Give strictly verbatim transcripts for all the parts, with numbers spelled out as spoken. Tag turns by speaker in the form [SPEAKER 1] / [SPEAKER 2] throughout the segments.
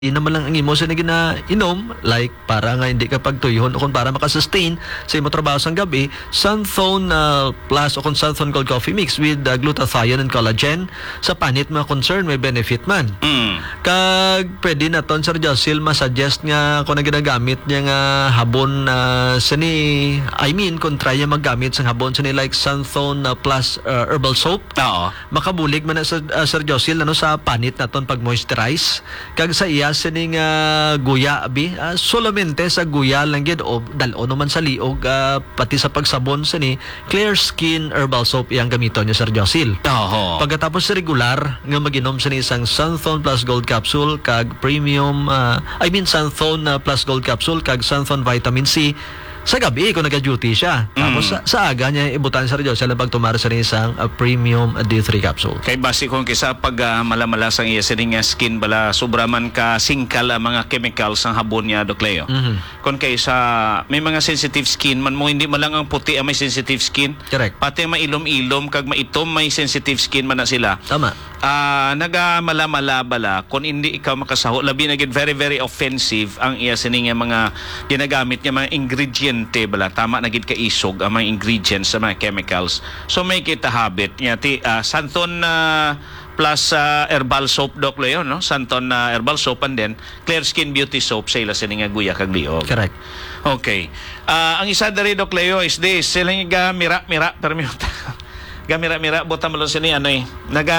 [SPEAKER 1] Ina man lang ang imo sa gina inom like para nga hindi ka pagtuyhon o kung para makasustain sa imo trabaho sang gabi, Sunthone uh, Plus o kung Sunthone Gold Coffee Mix with uh, glutathione and collagen sa panit mga concern may benefit man.
[SPEAKER 2] Mm.
[SPEAKER 1] Kag pwede na ton Sir Josil masuggest nga kung na ginagamit niya nga habon na uh, sini I mean kung try niya maggamit sang habon sini like Sunthone uh, Plus uh, herbal soap.
[SPEAKER 2] Oo.
[SPEAKER 1] Makabulig man na sa uh, Sir Josil ano sa panit naton pag moisturize kag sa iya sining uh, guya abi uh, solamente sa guya lang gid o dal-o naman sa liog uh, pati sa pagsabon sini clear skin herbal soap iyang gamiton niya Sir Josil.
[SPEAKER 2] Oo.
[SPEAKER 1] Pagkatapos sa regular nga maginom sa isang Sunthone Plus Gold Capsule kag premium uh, I mean Sunthone uh, Plus Gold Capsule kag Sunthone Vitamin C sa gabi kung nag-duty siya. Tapos
[SPEAKER 2] Mm.
[SPEAKER 1] sa, sa aga niya ibutan sa radyo sila pagtumara sa isang uh, premium uh, D three capsule.
[SPEAKER 2] Kay basi kung kisa pag uh, malamalas ang iya sining nga skin bala sobra man ka singkal ang mga chemicals ang habon niya Doc Leo.
[SPEAKER 1] Mhm.
[SPEAKER 2] Kung kaysa may mga sensitive skin man mo hindi man lang ang puti ang may sensitive skin.
[SPEAKER 1] Correct.
[SPEAKER 2] Pati ang mailom-ilom kag maitom may sensitive skin man na sila.
[SPEAKER 1] Tama.
[SPEAKER 2] Ah, nagamala-mala bala kung hindi ikaw makasaho labi na gid very very offensive ang iya sining nga mga ginagamit niya mga ingrediente bala tama na gid ka isog ang mga ingredients sa mga chemicals. So may kita habit niya ti uh, Sunthone uh, plus uh, herbal soap Doc Leo no Sunthone uh, herbal soap and then Clear Skin Beauty soap sa ila sining nga guya kag liog.
[SPEAKER 1] Correct.
[SPEAKER 2] Okay. Ah, ang isa diri Doc Leo is this sila nga mira-mira permit gamira-mira bota mo lang sini ano eh naga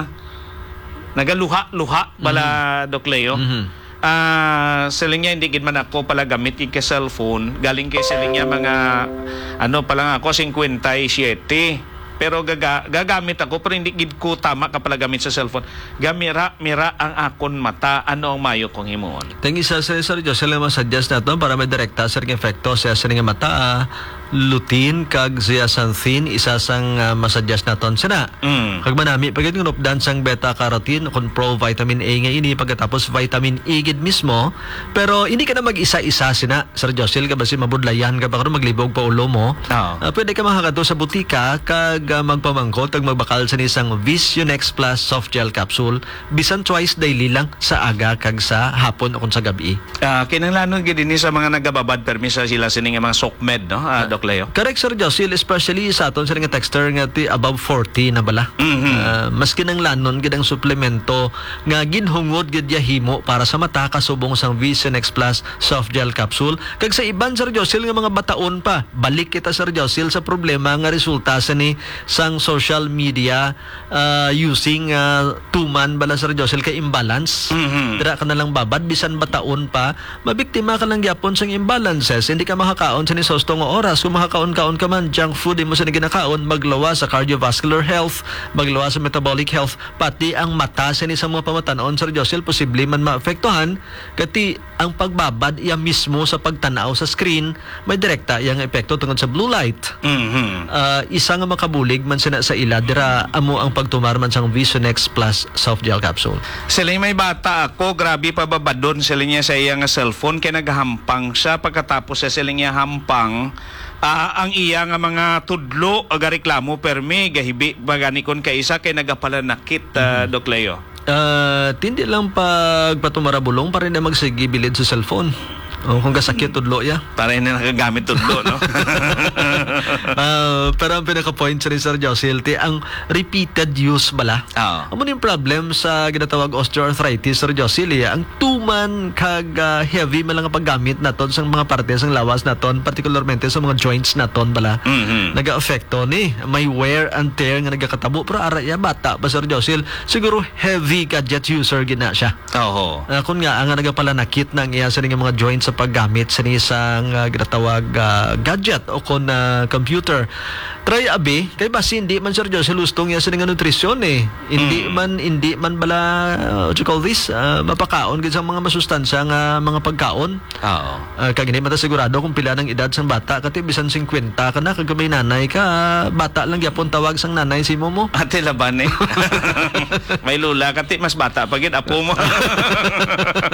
[SPEAKER 2] nagaluha-luha bala mm-hmm. Doc Leo.
[SPEAKER 1] Mhm.
[SPEAKER 2] Ah, siling niya hindi gid man ako pala gamit yung ka cellphone galing kay siling niya mga ano pa lang ako fifty-seven pero gaga, gagamit ako pero hindi gid ko tama ka pala gamit sa cellphone gamira mira ang akon mata ano ang mayo kong himuon.
[SPEAKER 1] Teng isa sa Sir Joel sila ma-suggest nato para may direkta sa efekto sa sining nga mata uh, lutein kag zeaxanthin isa sang uh, masuggest naton sina.
[SPEAKER 2] Mm.
[SPEAKER 1] Kag manami pagid ng updan sang beta carotene kun pro vitamin A nga ini pagkatapos vitamin E gid mismo pero hindi ka na mag-isa-isa sina Sir Joel ka basi mabudlayan ka ba karon maglibog pa ulo mo.
[SPEAKER 2] Oh.
[SPEAKER 1] Uh, pwede ka makakadto sa butika kag uh, magpamangkot kag magbakal sa isang Visionex Plus soft gel capsule bisan twice daily lang sa aga kag sa hapon o kung sa gabi.
[SPEAKER 2] Ah, kinahanglan gid dinhi sa mga nagababad permisa sila sining nga mga SOCMED no ah, Doc Leo.
[SPEAKER 1] Correct Sir Josil, especially sa aton sa nga texter nga ti above forty na bala.
[SPEAKER 2] Mhm.
[SPEAKER 1] Uh, maski nang lanon gid ang suplemento nga ginhungod gid ya himo para sa mata kasubong sang Visionex Plus soft gel capsule. Kag sa iban Sir Josil nga mga bataon pa, balik kita Sir Josil sa problema nga resulta sa ni sang social media uh, using uh, tuman bala Sir Josil kay imbalance.
[SPEAKER 2] Mhm.
[SPEAKER 1] Dira ka na lang babad bisan bataon pa, mabiktima ka lang gyapon sang imbalances. Hindi ka makakaon sa ni sosto nga oras. Kung makakaon-kaon ka man, junk food mo sa ginakaon, maglawa sa cardiovascular health, maglawa sa metabolic health, pati ang mata sa ni sa mga pamatanon Sir Josil posible man maapektuhan kati ang pagbabad iya mismo sa pagtanaw sa screen may direkta iyang epekto tungod sa blue light.
[SPEAKER 2] Mhm.
[SPEAKER 1] Uh, isa nga makabulig man sina sa ila dira amo ang pagtumar man sang Visionex Plus soft gel capsule.
[SPEAKER 2] Sila may bata ako, grabe pa babadon sila niya sa iya nga cellphone kay nagahampang siya pagkatapos sa sila niya hampang ah, ang iya nga mga tudlo aga reklamo permi gahibi bagani kon kay isa kay nagapalanakit uh, Doc Leo.
[SPEAKER 1] Uh, tindi lang pag patumarabulong pa rin na magsigibilid sa cellphone. O kung kasakit tudlo ya.
[SPEAKER 2] Para hindi nakagamit tudlo, no?
[SPEAKER 1] uh, pero ang pinaka-point sa Sir Josil, ti ang repeated use bala.
[SPEAKER 2] Oo.
[SPEAKER 1] Amo yung problem sa ginatawag osteoarthritis Sir Josil, ya. Ang tuman kag uh, heavy man lang ang paggamit naton sa mga parte sang lawas naton, particularmente sa mga joints naton bala.
[SPEAKER 2] Mhm.
[SPEAKER 1] Naga-affecto ni may wear and tear nga nagakatabo pero ara ya bata ba Sir Josil, siguro heavy gadget user gina siya.
[SPEAKER 2] Oo.
[SPEAKER 1] Uh, kung nga ang nagapalanakit ng iya sa mga joints sa paggamit sa isang uh, ginatawag uh, gadget o kon uh, computer. Try abi kay basi hindi man Sir Jose lustong ya sa nga nutrisyon eh. Hindi mm. man hindi man bala uh, what you call this uh, mapakaon gid sa mga masustansya nga mga pagkaon.
[SPEAKER 2] Oo.
[SPEAKER 1] Uh, kag hindi man ta sigurado kung pila ng edad sang bata kati bisan fifty ka na kag may nanay ka uh, bata lang gyapon tawag sang nanay si mo mo.
[SPEAKER 2] Ate laban eh. May lula kati mas bata pa gid apo mo.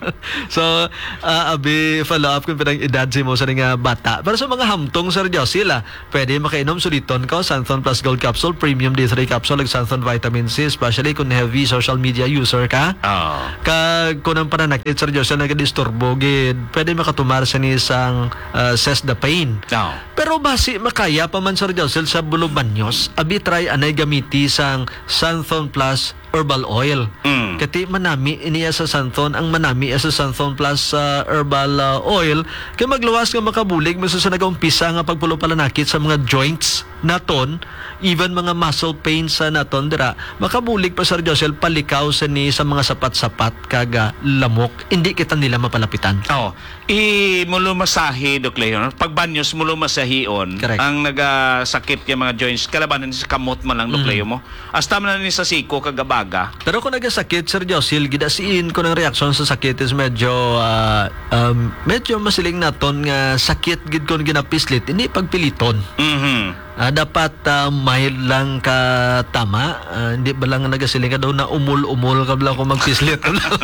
[SPEAKER 1] So, ah, abi, follow up kung pinang edad si mo sa nga bata. Pero sa mga hamtong, Sir Josil, ah, pwede makainom suliton ko, Santhon Plus Gold Capsule, Premium D three Capsule, ag Santhon Vitamin C, especially kung heavy social media user ka.
[SPEAKER 2] Oh.
[SPEAKER 1] Kag kung ang pananakit, Sir Josil, nagadisturbo, gid, pwede makatumar sa ni isang uh, Cesdapane.
[SPEAKER 2] Oh.
[SPEAKER 1] Pero basi makaya pa man, Sir Josil, sa Bulubanyos, abi try anay gamiti sang Santhon Plus Herbal Oil.
[SPEAKER 2] Mm.
[SPEAKER 1] Kati manami iniya sa Santhon, ang manami sa Santhon Plus uh, Herbal uh, Oil, kay magluwas nga makabulig mo sa nagaumpisa nga pagpulo pala nakit sa mga joints naton, even mga muscle pains sa naton dira, makabulig pa, Sir Josel, palikaw sa ni sa mga sapat-sapat kaga lamok, hindi kita nila mapalapitan.
[SPEAKER 2] Oh, i mulo masahi Doc Leon. Pag banyos mulo masahion,
[SPEAKER 1] Correct.
[SPEAKER 2] ang nagasakit yung mga joints kalabanan sa kamot man lang Doc Leo mo. Hasta man ni sa siko kagabaga.
[SPEAKER 1] Pero kung nagasakit, Sir Josil, gidasiin ko ng reaksyon sa sakit is medyo uh, um, medyo masiling naton nga sakit gid kon ginapislit, hindi pagpiliton.
[SPEAKER 2] Mhm.
[SPEAKER 1] Ah, dapat uh, mild lang ka tama. Ah, hindi ba lang nagasiling ka daw na umul-umul ka lang kung magpislit.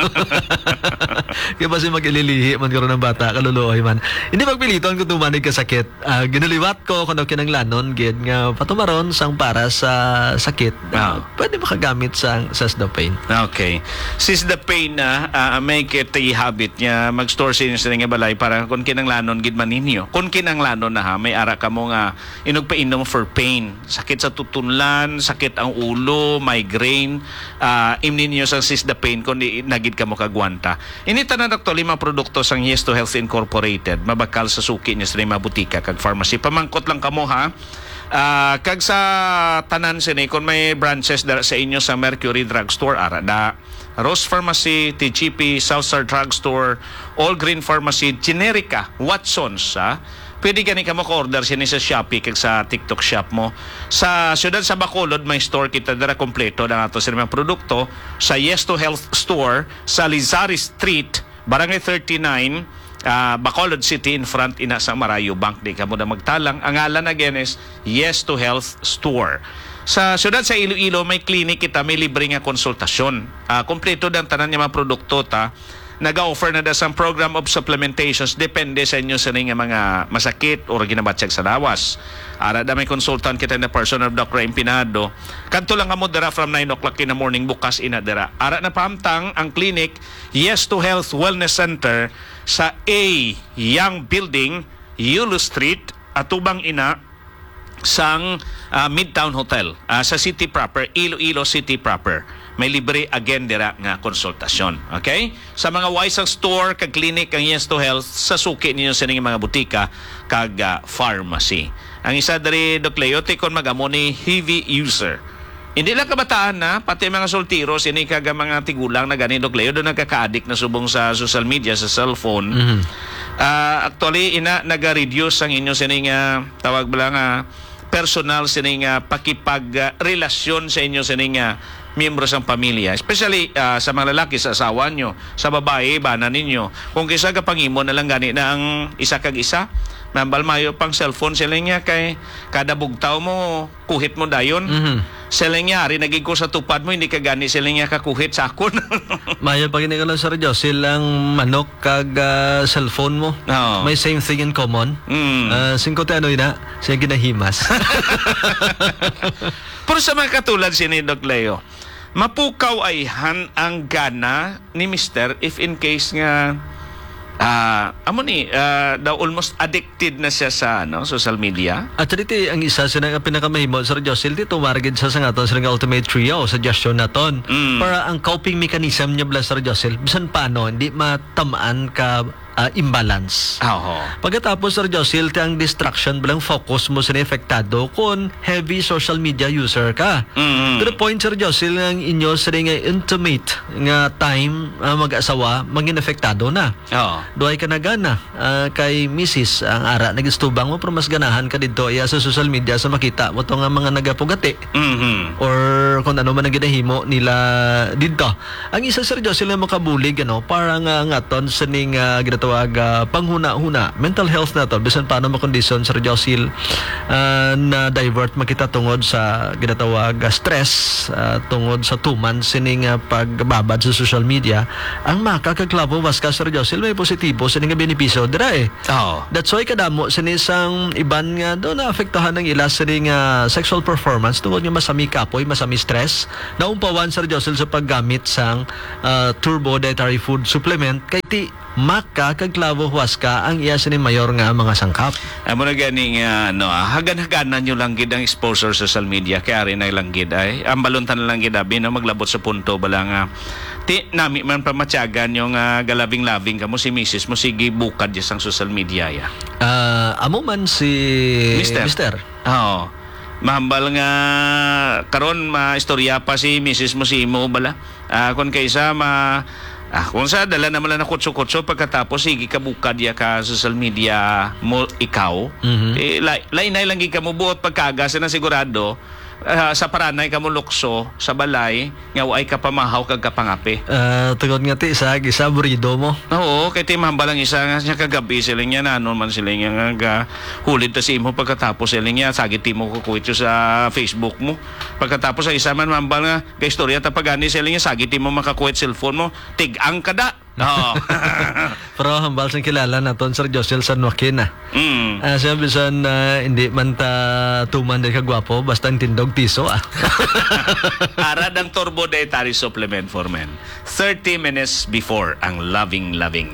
[SPEAKER 1] Kaya kasi mag-ililihi man karon ng bata, kaluluoy man. Hindi pagpiliton kung tumanig ka sakit. Ah, ginaliwat ko kung kinanglanon gid nga patumaron sang para sa sakit. Ah, pwede makagamit sang Cesdapane.
[SPEAKER 2] Okay. Since the pain na uh, make it a habit niya mag-store sa inyo sa nga balay para kung kinanglanon gid man ninyo. Kung kinanglanon na ha, may ara ka mo nga inugpainom for pain. Sakit sa tutunlan, sakit ang ulo, migraine, uh, imnin niyo sa Cesdapane kung di nagid ka mo kagwanta. Inita na doktor lima produkto sang Yes to Health Incorporated. Mabakal sa suki niya sa lima butika kag pharmacy. Pamangkot lang kamo ha. Uh, kag sa tanan sini kung may branches dara sa inyo sa Mercury Drugstore ara da Rose Pharmacy, T G P, Southstar Drugstore, All Green Pharmacy, Generica, Watsons ha. Pwede gani ka maka-order sini sa Shopee kag sa TikTok shop mo. Sa siyudad sa Bacolod may store kita dara kompleto na ato sa mga produkto sa Yes to Health Store sa Lizari Street, Barangay thirty-nine, uh, Bacolod City in front ina sa Marayo Bank. Di ka mo na magtalang. Ang ngalan again is Yes to Health Store. Sa siyudad sa Iloilo may clinic kita, may libre nga konsultasyon. Uh, kompleto dan tanan nga mga produkto ta. Nag-offer na da some program of supplementations depende sa inyo sa nga mga masakit o ginabatsyag sa lawas. Ara da may consultant kita na person of Doctor Empinado. Kanto lang kamo dara from nine o'clock in the morning bukas ina dara. Ara na pahamtang ang clinic Yes to Health Wellness Center sa A Young Building, Yulo Street, atubang ina sang uh, Midtown Hotel uh, sa city proper, Iloilo City proper. May libre again dira nga konsultasyon. Okay? Sa mga Waisang store kag clinic ang Yes to Health sa suki ninyo sa mga butika kag uh, pharmacy. Ang isa diri Doc Leo tikon magamo ni heavy user. Hindi lang kabataan na, pati mga soltero, sini kag mga tigulang na gani Doc Leo do nagkaka-addict na subong sa social media, sa cellphone. Mm-hmm. Uh, actually ina naga-reduce ang inyo sini nga tawag ba nga personal sini nga pakipag-relasyon sa inyo sini nga miyembro sa pamilya, especially uh, sa mga lalaki, sa asawa nyo, sa babae, bana ninyo. Kung kisa ka pangimo na lang gani na ang isa kag isa, mambal mayo pang cellphone sila niya kay kada bugtaw mo, kuhit mo dayon. Mm-hmm. Sila niya, rin naging ko sa tupad mo, hindi ka gani sila niya kakuhit sa akon.
[SPEAKER 1] Mayo pag hindi ka lang, Sir Diyos, silang manok kag uh, cellphone mo.
[SPEAKER 2] Oh.
[SPEAKER 1] May same thing in common. Mm. Uh, singko te ano ina, siya ginahimas.
[SPEAKER 2] Pero sa mga katulad si ni Doc Leo, mapukaw ay han ang gana ni Mister if in case nga ah uh, amo ni uh, daw almost addicted na siya sa ano social media.
[SPEAKER 1] At dito ang isa sa nga pinakamahimo, Sir Josil, dito margid sa nga aton sa nga ultimate trio suggestion naton mm. para ang coping mechanism niya bla, Sir Josil, bisan paano hindi matamaan ka uh, imbalance.
[SPEAKER 2] Oo.
[SPEAKER 1] Pagkatapos, Sir Josil, ang distraction bilang focus mo sa efektado kung heavy social media user ka. Mm-hmm. To the point, Sir Josil, ang inyo sa nga intimate nga time uh, mag-asawa, maging efektado na.
[SPEAKER 2] Oo.
[SPEAKER 1] Duay ka na gana uh, kay Missus ang ara nagistubang mo pero mas ganahan ka dito iya sa social media sa makita mo to nga mga nagapugati. Mm-hmm. Or kung ano man ang ginahimo nila dito. Ang isa, Sir Josil, na makabulig ano, parang uh, ngaton sa ning uh, ginatawag uh, panghuna-huna, mental health na to, bisan paano makondisyon sa Josil uh, na divert makita tungod sa ginatawag uh, stress uh, tungod sa tuman sining uh, pagbabad sa social media, ang makakaklavo was ka sa Josil may positibo sining benepisyo dira eh.
[SPEAKER 2] Oh.
[SPEAKER 1] That's why kadamo sinisang iban nga do na afektahan ng ila sining uh, sexual performance tungod nga masami kapoy, masami stress, naumpawan sa Josil sa paggamit sang uh, turbo dietary food supplement kay ti maka kagklavo huwaska ang iya sini mayor nga mga sangkap.
[SPEAKER 2] Amo na gani nga no, hagan-haganan nyo lang gid ang exposure sa social media kaya rin ay lang gid ay ang baluntan na lang gid abi na maglabot sa punto bala nga ti nami man pamatyagan yung uh, galabing-labing kamo si Missus mo sige bukad sa social media ya.
[SPEAKER 1] Uh, amo man si
[SPEAKER 2] Mister.
[SPEAKER 1] Mister.
[SPEAKER 2] Oo. Mahambal nga karon maistorya pa si Missus mo si mo bala. Uh, kun kaysa ma Ah, kung sa dala naman lang na kutso-kutso pagkatapos sige ka bukad ya ka social media mo ikaw
[SPEAKER 1] Mhm.
[SPEAKER 2] eh, lai, lainay lang gi ka mo buot pagkagas na sigurado ah, sa paranay ka mo lukso sa balay nga way ka pamahaw kag kapangapi.
[SPEAKER 1] Uh, tungod nga ti sa gisa burido mo.
[SPEAKER 2] Oo, kay ti mahambalang isa nga siya kagabi sila niya na ano man sila niya nga hulid ta si imo pagkatapos sila niya sagit ti mo kukuit sa Facebook mo. Pagkatapos sa isa man mahambal nga kay istorya ta pagani sila niya sagit ti mo makakuit cellphone mo tig-ang kada. Oo.
[SPEAKER 1] Pero hambal sang kilala naton Sir Josel San Joaquin ah.
[SPEAKER 2] Mm.
[SPEAKER 1] Uh, siya bisan uh, hindi man ta tuman di kagwapo basta ang tindog tiso ah.
[SPEAKER 2] Arad ang turbo dietary supplement for men. thirty minutes before ang loving-loving.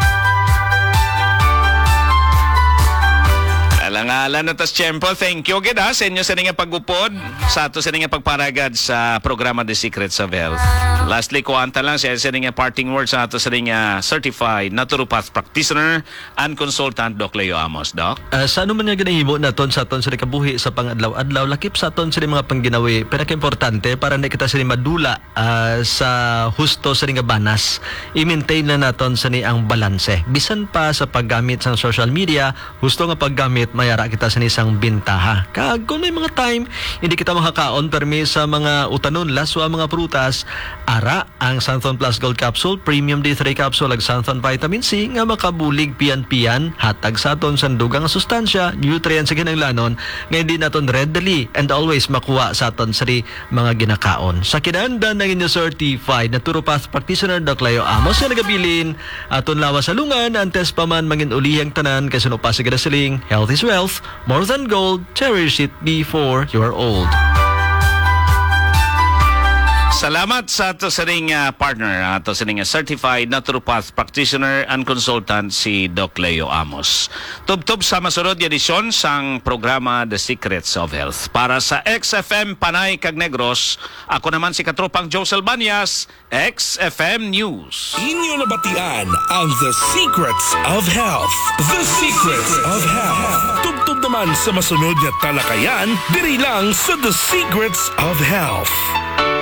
[SPEAKER 2] Alangalan na tas tiyempo. Thank you gid ha sa inyo sa nga pagupod sa ato sa nga pagparagad sa programa The Secrets of Health. Lastly, kuanta lang siya sa nga parting words sa ato sa nga certified naturopath practitioner and consultant Doc Leo Amos. Doc?
[SPEAKER 1] Uh, sa ano man nga ginahimo naton sa aton sa kabuhi sa pangadlaw-adlaw lakip sa aton sa mga pangginawi pinaka-importante para na kita sa madula uh, sa husto sa nga banas i-maintain na naton sa ni ang balanse bisan pa sa paggamit sa social media husto nga paggamit mayara kita sa isang bintaha kag kung may mga time hindi kita makakaon permi sa mga utanon laswa mga prutas ara ang Santhon Plus Gold Capsule Premium D three Capsule ag Santhon Vitamin C nga makabulig pian-pian hatag sa aton sandugang sustansya nutrients sa kinahanglanon nga hindi naton readily and always makuha sa aton sari mga ginakaon sa kinahanglan ng inyo certified naturopath practitioner Doc Leo Amos nga nagabilin aton lawas sa lungan antes pa man mangin ulihang tanan kasi no pa sa gadasaling health is wealth more than gold cherish it before you're old.
[SPEAKER 2] Salamat sa ato sa ring uh, partner, ato sa ring uh, certified naturopath practitioner and consultant si Doc Leo Amos. Tub-tub sa masunod edisyon sang programa The Secrets of Health. Para sa X F M Panay kag Negros, ako naman si Katropang Josel Banyas, X F M News.
[SPEAKER 3] Inyo nabatian ang The Secrets of Health. The Secrets of Health. Tub-tub naman sa masunod na talakayan, diri lang sa The Secrets of Health.